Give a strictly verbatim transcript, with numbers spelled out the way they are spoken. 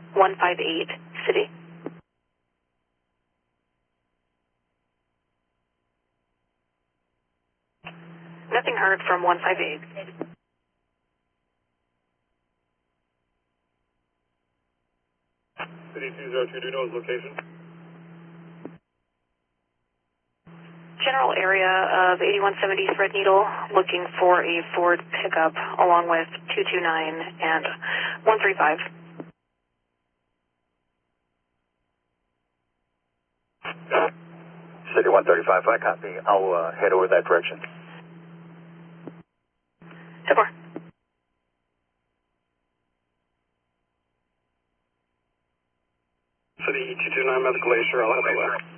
one five eight, City. Nothing heard from one five eight. City two zero two, do you know his location? General area of eighty-one seventy Threadneedle, looking for a Ford pickup along with two two nine and one three five. City one thirty-five, I copy. I'll uh, head over that direction. ten four. City two two nine, Mount Glacier, I'll have that.